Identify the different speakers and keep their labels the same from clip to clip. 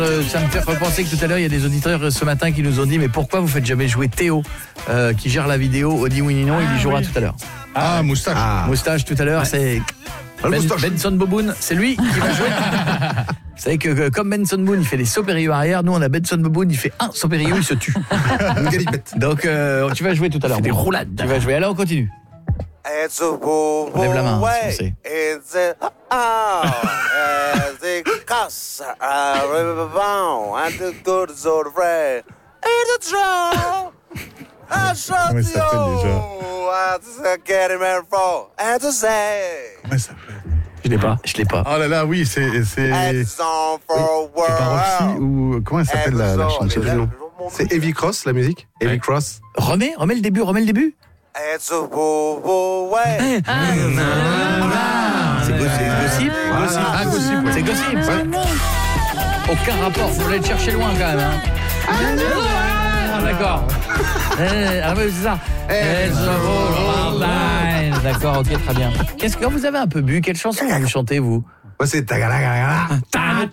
Speaker 1: Ça me fait repenser que tout à l'heure il y a des auditeurs ce matin qui nous ont dit mais pourquoi vous faites jamais jouer Théo qui gère la vidéo Audi Winninon, il y jouera tout à l'heure.
Speaker 2: Moustache.
Speaker 1: Moustache tout à l'heure, c'est Benson Boboon, c'est lui qui va jouer. Vous savez que comme Benson Boone il fait des sauts périlleux arrière, nous on a Benson Boboon, il fait un saut périlleux, il se tue.
Speaker 2: Une galipette.
Speaker 1: Donc tu vas jouer tout à l'heure. Des roulades. Tu vas jouer. Alors on continue. On lève la main, si
Speaker 2: Comment il s'appelle déjà? Comment il s'appelle?
Speaker 1: Je l'ai pas.
Speaker 2: Oh là là, oui, c'est pas Roxy ou comment elle s'appelle la chanteuse? C'est Heavy Cross, la musique. Heavy Cross.
Speaker 1: Remets le début. C'est Gossip. C'est Gossip. Aucun rapport, faut aller le chercher loin quand même. D'accord. C'est ça. D'accord, ok, très bien. Qu'est-ce que vous avez un peu bu? Quelle chanson vous chantez, vous?
Speaker 2: Moi, c'est Tagalagala.
Speaker 1: Quand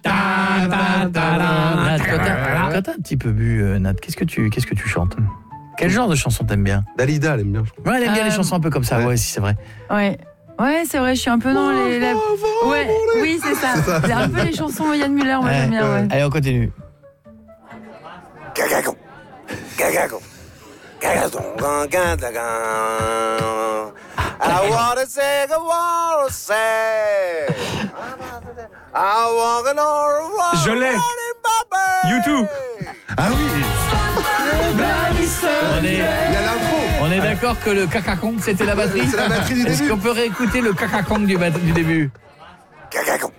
Speaker 1: t'as un petit peu bu, Nat, qu'est-ce que tu chantes? Quel genre de chanson t'aimes bien?
Speaker 2: Dalida, elle aime bien.
Speaker 1: Ouais, elle aime bien les chansons un peu comme ça, ouais, si c'est vrai.
Speaker 3: Ouais, c'est vrai, je suis un peu dans les... Ouais, oui, c'est ça. C'est un peu les chansons Yann Muller, moi j'aime bien, ouais.
Speaker 1: Allez, on continue.
Speaker 4: Je l'ai. YouTube.
Speaker 2: Ah oui.
Speaker 1: On est d'accord que le cacacong c'était la batterie.
Speaker 2: C'est la batterie du début.
Speaker 1: Est-ce qu'on peut réécouter le cacacong du début? Cacacong.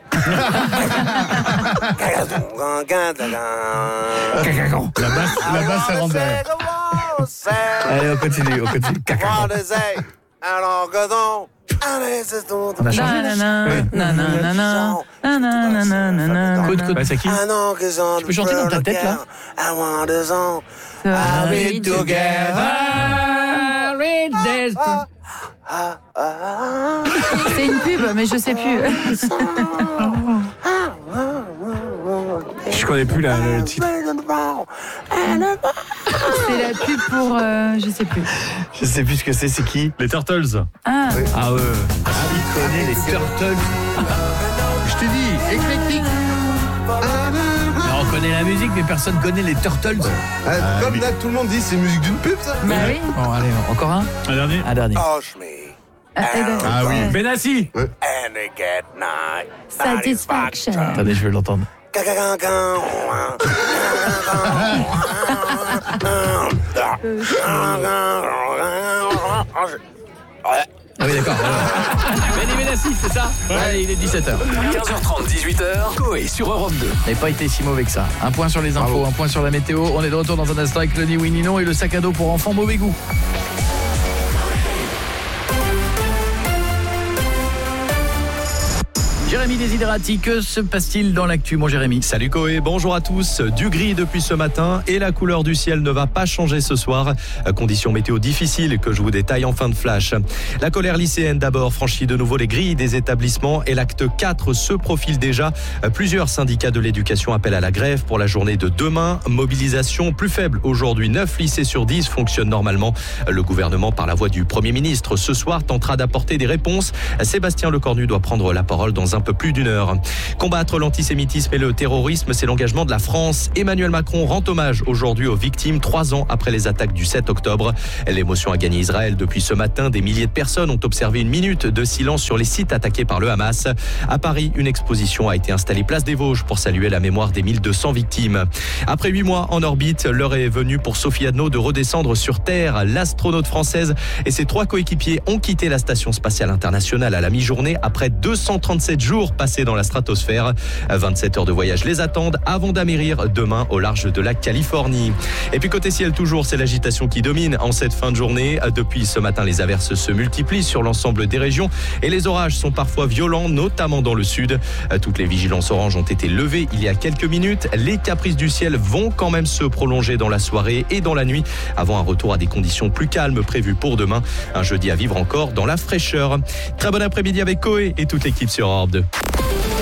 Speaker 2: La basse elle rentre derrière.
Speaker 1: Allez, on continue. Cacacong. On a changé. Écoute, c'est qui? Tu peux chanter dans ta tête là?
Speaker 3: Sorry
Speaker 1: together.
Speaker 3: C'est une pub, mais je sais plus.
Speaker 4: Je connais plus le titre.
Speaker 3: C'est la pub pour... je sais plus.
Speaker 1: Je sais plus ce que c'est qui?
Speaker 4: Les Turtles.
Speaker 1: Ah ouais. Il connaît les Turtles.
Speaker 2: Je t'ai dit, éclectique.
Speaker 1: On connaît la musique, mais personne connaît les Turtles.
Speaker 2: Comme là, tout le monde dit, c'est musique d'une pub, ça.
Speaker 3: Bah oui.
Speaker 1: Bon, allez, encore un?
Speaker 4: Un dernier.
Speaker 2: Ah oui.
Speaker 4: Benassi.
Speaker 3: Satisfaction.
Speaker 1: Attendez, je vais l'entendre. Ah oui, d'accord. Benny Benassi, c'est ça? Ouais, il est 17h.
Speaker 5: 15h30, 18h, Coé sur Europe 2.
Speaker 1: N'a pas été si mauvais que ça. Un point sur les infos, un point sur la météo. On est de retour dans un instant avec Audi Winninon et le sac à dos pour enfants mauvais goût. Jérémy Desiderati, que se passe-t-il dans l'actu, mon Jérémy?
Speaker 6: Salut Coé, bonjour à tous. Du gris depuis ce matin et la couleur du ciel ne va pas changer ce soir. Conditions météo difficiles que je vous détaille en fin de flash. La colère lycéenne d'abord franchit de nouveau les grilles des établissements et l'acte 4 se profile déjà. Plusieurs syndicats de l'éducation appellent à la grève pour la journée de demain. Mobilisation plus faible aujourd'hui. 9 lycées sur 10 fonctionnent normalement. Le gouvernement, par la voix du Premier ministre, ce soir tentera d'apporter des réponses. Sébastien Lecornu doit prendre la parole dans un peu plus d'une heure. Combattre l'antisémitisme et le terrorisme, c'est l'engagement de la France. Emmanuel Macron rend hommage aujourd'hui aux victimes 3 ans après les attaques du 7 octobre. L'émotion a gagné Israël depuis ce matin. Des milliers de personnes ont observé une minute de silence sur les sites attaqués par le Hamas. À Paris, une exposition a été installée place des Vosges pour saluer la mémoire des 1200 victimes. Après 8 mois en orbite, l'heure est venue pour Sophie Adno de redescendre sur Terre. L'astronaute française et ses 3 coéquipiers ont quitté la Station spatiale internationale à la mi-journée après 237 jours passés dans la stratosphère. 27 heures de voyage les attendent avant d'amérir demain au large de la Californie. Et puis côté ciel toujours, c'est l'agitation qui domine en cette fin de journée. Depuis ce matin, les averses se multiplient sur l'ensemble des régions et les orages sont parfois violents, notamment dans le sud. Toutes les vigilances oranges ont été levées il y a quelques minutes. Les caprices du ciel vont quand même se prolonger dans la soirée et dans la nuit avant un retour à des conditions plus calmes prévues pour demain. Un jeudi à vivre encore dans la fraîcheur. Très bon après-midi avec Coé et toute l'équipe sur Europe 2.